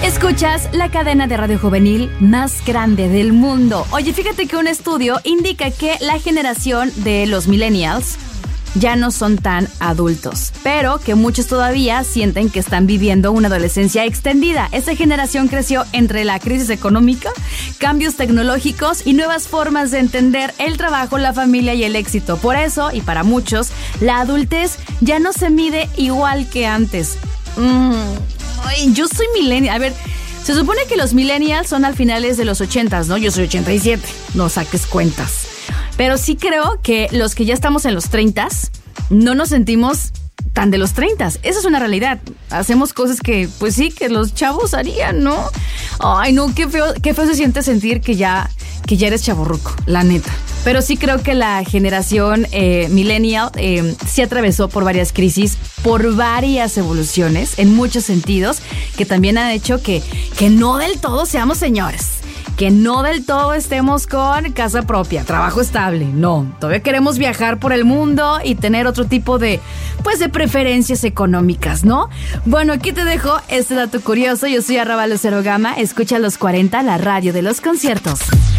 Escuchas la cadena de radio juvenil más grande del mundo. Oye, fíjate que un estudio indica que la generación de los millennials ya no son tan adultos, pero que muchos todavía sienten que están viviendo una adolescencia extendida. Esta generación creció entre la crisis económica, cambios tecnológicos y nuevas formas de entender el trabajo, la familia y el éxito. Por eso, y para muchos, la adultez ya no se mide igual que antes. Ay, yo soy millennial. A ver, se supone que los millennials son al finales de los 80s, ¿no? Yo soy 87, no saques cuentas. Pero sí creo que los que ya estamos en los 30s no nos sentimos tan de los 30s. Esa es una realidad. Hacemos cosas que, pues sí, que los chavos harían, ¿no? Ay, no, qué feo se siente sentir que ya eres chavorruco, la neta. Pero sí creo que la generación millennial sí atravesó por varias crisis, por varias evoluciones, en muchos sentidos, que también han hecho que no del todo seamos señores. Que no del todo estemos con casa propia, trabajo estable. No, todavía queremos viajar por el mundo y tener otro tipo de preferencias económicas, ¿no? Bueno, aquí te dejo este dato curioso. Yo soy @Lucero Gama. Escucha los 40, la radio de los conciertos.